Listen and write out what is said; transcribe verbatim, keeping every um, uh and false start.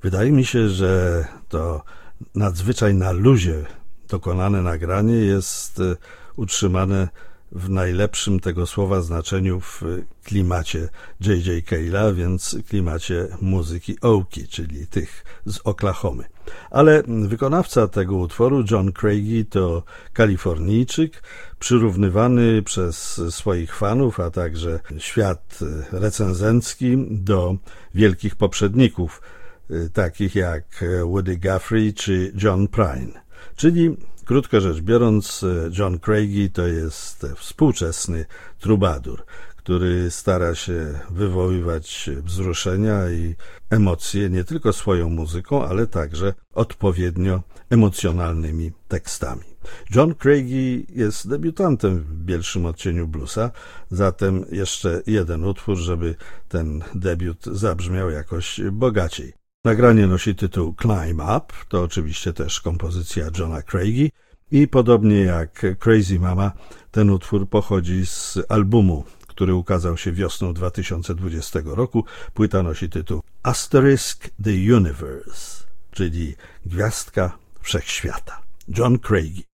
Wydaje mi się, że to nadzwyczaj na luzie dokonane nagranie jest utrzymane w najlepszym tego słowa znaczeniu w klimacie J J Cale'a, więc klimacie muzyki Oki, czyli tych z Oklahomy. Ale wykonawca tego utworu, John Craigie, to Kalifornijczyk, przyrównywany przez swoich fanów, a także świat recenzencki do wielkich poprzedników, takich jak Woody Guthrie czy John Prine. Czyli, krótko rzecz biorąc, John Craigie to jest współczesny trubadur, który stara się wywoływać wzruszenia i emocje nie tylko swoją muzyką, ale także odpowiednio emocjonalnymi tekstami. John Craigie jest debiutantem w bielszym odcieniu bluesa, zatem jeszcze jeden utwór, żeby ten debiut zabrzmiał jakoś bogaciej. Nagranie nosi tytuł Climb Up, to oczywiście też kompozycja Johna Craigie i podobnie jak Crazy Mama, ten utwór pochodzi z albumu, który ukazał się wiosną dwa tysiące dwudziestego roku. Płyta nosi tytuł Asterisk the Universe, czyli Gwiazdka Wszechświata. John Craigie.